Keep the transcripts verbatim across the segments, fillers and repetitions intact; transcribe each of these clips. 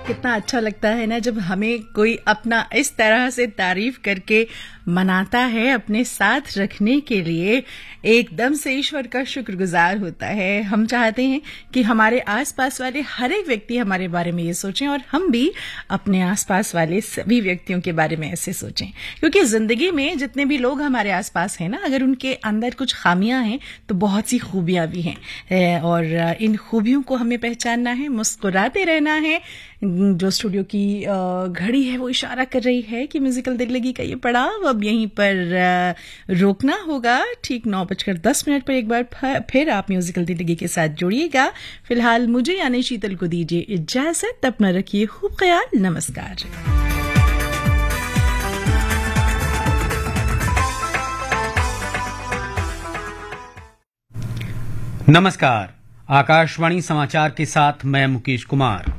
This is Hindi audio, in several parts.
कितना अच्छा लगता है ना जब हमें कोई अपना इस तरह से तारीफ करके मनाता है, अपने साथ रखने के लिए एकदम से ईश्वर का शुक्रगुजार होता है। हम चाहते हैं कि हमारे आसपास वाले हर एक व्यक्ति हमारे बारे में ये सोचें और हम भी अपने आसपास वाले सभी व्यक्तियों के बारे में ऐसे सोचें, क्योंकि जिंदगी में जितने भी लोग हमारे आसपास हैं ना, अगर उनके अंदर कुछ खामियां हैं तो बहुत सी खूबियां भी हैं और इन खूबियों को हमें पहचानना है, मुस्कुराते रहना है। जो स्टूडियो की घड़ी है वो इशारा कर रही है कि म्यूजिकल दिल्लगी का ये पड़ाव अब यहीं पर रोकना होगा। ठीक नौ बजकर दस मिनट पर एक बार फिर आप म्यूजिकल दिल्लगी के साथ जुड़िएगा। फिलहाल मुझे यानी शीतल को दीजिए इजाजत। अपना रखिए खूब ख्याल। नमस्कार। नमस्कार। आकाशवाणी समाचार के साथ मैं मुकेश कुमार।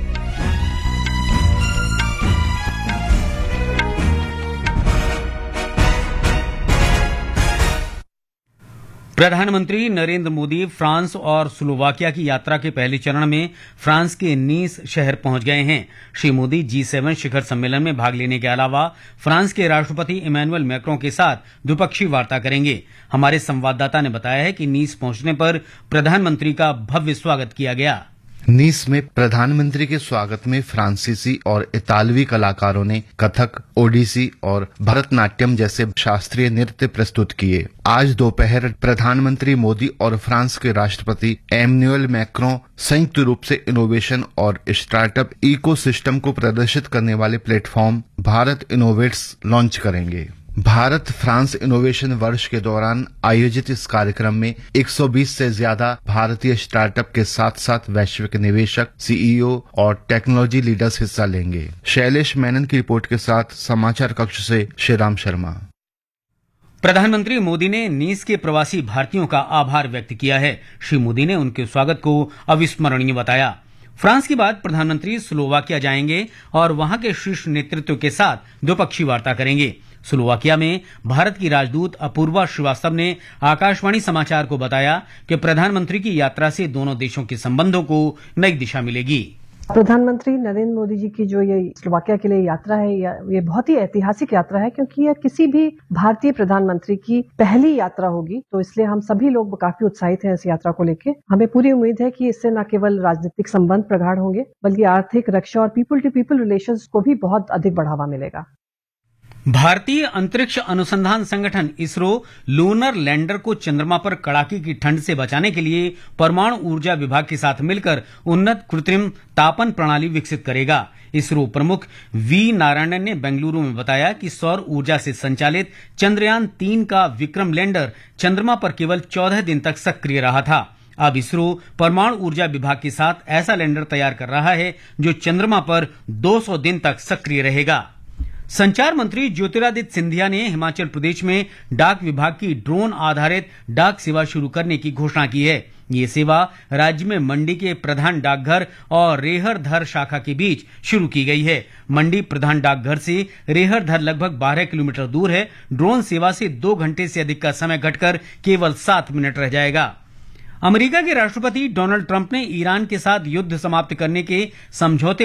प्रधानमंत्री नरेंद्र मोदी फ्रांस और स्लोवाकिया की यात्रा के पहले चरण में फ्रांस के नीस शहर पहुंच गए हैं। श्री मोदी जी सेवन शिखर सम्मेलन में भाग लेने के अलावा फ्रांस के राष्ट्रपति इमैनुअल मैक्रों के साथ द्विपक्षीय वार्ता करेंगे। हमारे संवाददाता ने बताया है कि नीस पहुंचने पर प्रधानमंत्री का भव्य स्वागत किया गया। नीस में प्रधानमंत्री के स्वागत में फ्रांसीसी और इतालवी कलाकारों ने कथक, ओडिसी और भरतनाट्यम जैसे शास्त्रीय नृत्य प्रस्तुत किए। आज दोपहर प्रधानमंत्री मोदी और फ्रांस के राष्ट्रपति एमैनुअल मैक्रों संयुक्त रूप से इनोवेशन और स्टार्टअप इकोसिस्टम को प्रदर्शित करने वाले प्लेटफॉर्म भारत इनोवेट्स लॉन्च करेंगे। भारत फ्रांस इनोवेशन वर्ष के दौरान आयोजित इस कार्यक्रम में एक सौ बीस से ज्यादा भारतीय स्टार्टअप के साथ साथ वैश्विक निवेशक, सीईओ और टेक्नोलॉजी लीडर्स हिस्सा लेंगे। शैलेश मेनन की रिपोर्ट के साथ समाचार कक्ष से श्रीराम शर्मा। प्रधानमंत्री मोदी ने नीस के प्रवासी भारतीयों का आभार व्यक्त किया है। श्री मोदी ने उनके स्वागत को अविस्मरणीय बताया। फ्रांस के बाद प्रधानमंत्री स्लोवाकिया जाएंगे और वहां के शीर्ष नेतृत्व के साथ द्विपक्षीय वार्ता करेंगे। स्लोवाकिया में भारत की राजदूत अपूर्वा श्रीवास्तव ने आकाशवाणी समाचार को बताया कि प्रधानमंत्री की यात्रा से दोनों देशों के संबंधों को नई दिशा मिलेगी। प्रधानमंत्री नरेंद्र मोदी जी की जो ये स्लोवाकिया के लिए यात्रा है, ये बहुत ही ऐतिहासिक यात्रा है, क्योंकि यह किसी भी भारतीय प्रधानमंत्री की पहली यात्रा होगी। तो इसलिए हम सभी लोग काफी उत्साहित हैं इस यात्रा को लेकर। हमें पूरी उम्मीद है कि इससे न केवल राजनीतिक संबंध प्रगाढ़ होंगे, बल्कि आर्थिक, रक्षा और पीपल टू पीपल रिलेशंस को भी बहुत अधिक बढ़ावा मिलेगा। भारतीय अंतरिक्ष अनुसंधान संगठन इसरो लूनर लैंडर को चंद्रमा पर कड़ाके की ठंड से बचाने के लिए परमाणु ऊर्जा विभाग के साथ मिलकर उन्नत कृत्रिम तापन प्रणाली विकसित करेगा। इसरो प्रमुख वी नारायणन ने बेंगलुरु में बताया कि सौर ऊर्जा से संचालित चंद्रयान तीन का विक्रम लैंडर चंद्रमा पर केवल चौदह दिन तक सक्रिय रहा था। अब इसरो परमाणु ऊर्जा विभाग के साथ ऐसा लैंडर तैयार कर रहा है जो चंद्रमा पर दो सौ दिन तक सक्रिय रहेगा। संचार मंत्री ज्योतिरादित्य सिंधिया ने हिमाचल प्रदेश में डाक विभाग की ड्रोन आधारित डाक सेवा शुरू करने की घोषणा की है। ये सेवा राज्य में मंडी के प्रधान डाकघर और रेहरधर शाखा के बीच शुरू की गई है। मंडी प्रधान डाकघर से रेहरधर लगभग बारह किलोमीटर दूर है। ड्रोन सेवा से दो घंटे से अधिक का समय घटकर केवल सात मिनट रह जाएगा। अमेरिका के राष्ट्रपति डोनाल्ड ट्रंप ने ईरान के साथ युद्ध समाप्त करने के समझौते